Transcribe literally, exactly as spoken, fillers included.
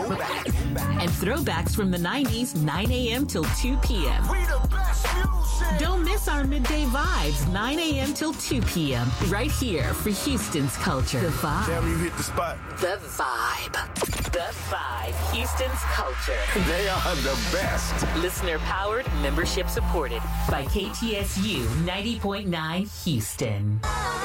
Throwback. And throwbacks from the nineties, nine a.m. till two p.m. We the best music. Don't miss our midday vibes, nine a.m. till two p.m. Right here for Houston's culture. The Vibe. Damn, you hit the spot. The Vibe. The Vibe. Houston's culture. They are the best. Listener powered, membership supported by K T S U ninety point nine Houston.